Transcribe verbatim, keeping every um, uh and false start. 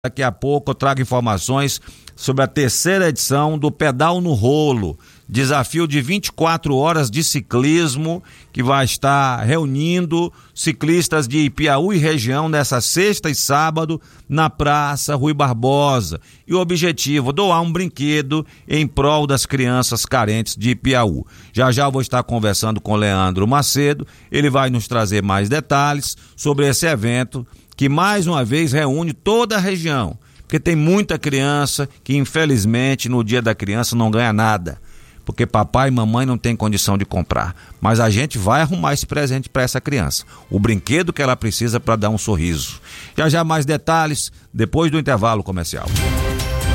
Daqui a pouco eu trago informações sobre a terceira edição do Pedal no Rolo, desafio de vinte e quatro horas de ciclismo que vai estar reunindo ciclistas de Piauí e região nessa sexta e sábado na Praça Rui Barbosa. E o objetivo, doar um brinquedo em prol das crianças carentes de Piauí. Já já vou estar conversando com o Leandro Macedo, ele vai nos trazer mais detalhes sobre esse evento que mais uma vez reúne toda a região, porque tem muita criança que infelizmente no dia da criança não ganha nada, porque papai e mamãe não tem condição de comprar, mas a gente vai arrumar esse presente para essa criança, o brinquedo que ela precisa para dar um sorriso. Já já mais detalhes depois do intervalo comercial.